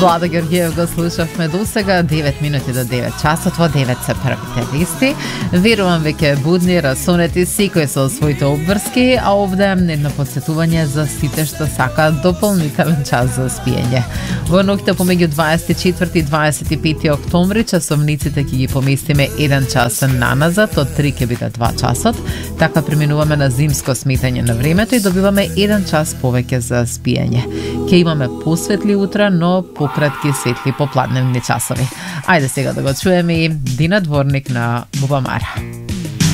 Владо Георгиев го слушавме до сега, 9 минути до 9 часот, во 9 се првите вести. Верувам веќе будни, расонети, секој со своите обврски, а овде едно подсетување за сите што сакаат дополнителен час за спиење. Во ноќта помеѓу 24 и 25 октомври часовниците ќе ги поместиме 1 час наназад, од 3 ќе биде 2 часот, така преминуваме на зимско сметање на времето и добиваме 1 час повеќе за спиење. Ќе имаме посветли утра, но пократки светли попладневни часови. Ајде сега да го чуеме и Дина Дворник на Бубамара.